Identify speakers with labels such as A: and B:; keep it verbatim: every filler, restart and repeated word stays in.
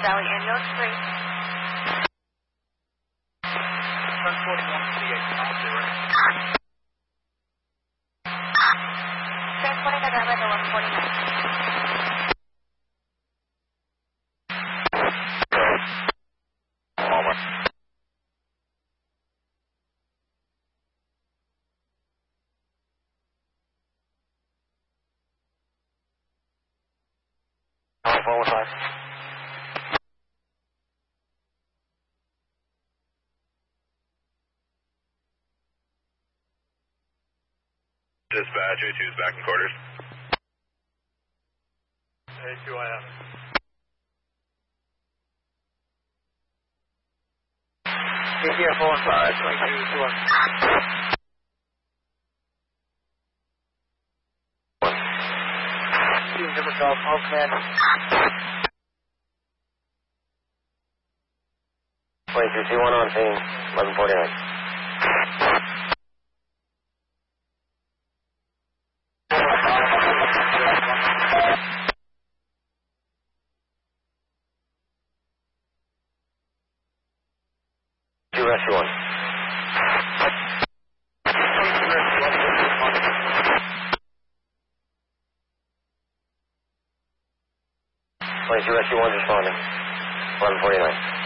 A: Valley Ambulance three.
B: one forty-one forty-eight, five zero.
A: Transporting a driver to one forty-nine.
C: Moment. four one five.
D: Dispatch, A two is back in quarters.
B: A two I am.
C: A T F four one five, twenty-two, two one. Team number twelve, all command. twenty-two, T one on scene, eleven forty-nine. Two rescue one. twenty-two rescue one responding. eleven forty-nine.